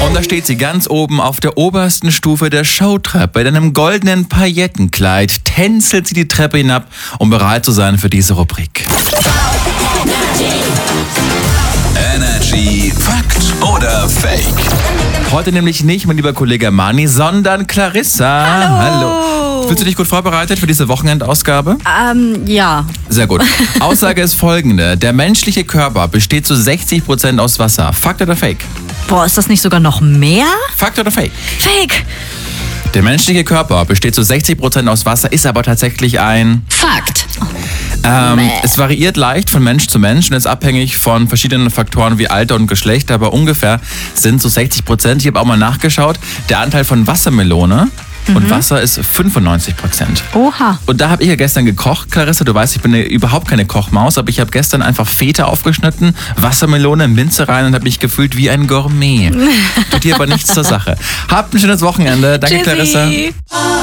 Und da steht sie ganz oben auf der obersten Stufe der Showtreppe. In einem goldenen Paillettenkleid tänzelt sie die Treppe hinab, um bereit zu sein für diese Rubrik. Energy Fakt oder Fake? Heute nämlich nicht mein lieber Kollege Mani, sondern Clarissa. Hallo. Fühlst du dich gut vorbereitet für diese Wochenendausgabe? Ja. Sehr gut. Aussage ist folgende. Der menschliche Körper besteht zu 60% aus Wasser. Fakt oder Fake? Boah, ist das nicht sogar noch mehr? Fakt oder Fake? Fake. Der menschliche Körper besteht zu 60% aus Wasser, ist aber tatsächlich ein... Fakt. Es variiert leicht von Mensch zu Mensch und ist abhängig von verschiedenen Faktoren wie Alter und Geschlecht, aber ungefähr sind so 60%. Ich habe auch mal nachgeschaut, der Anteil von Wassermelone und Wasser ist 95%. Oha. Und da habe ich ja gestern gekocht, Clarissa, du weißt, ich bin ja überhaupt keine Kochmaus, aber ich habe gestern einfach Feta aufgeschnitten, Wassermelone, Minze rein und habe mich gefühlt wie ein Gourmet. Tut dir aber nichts zur Sache. Habt ein schönes Wochenende. Danke, Tschüssi. Clarissa.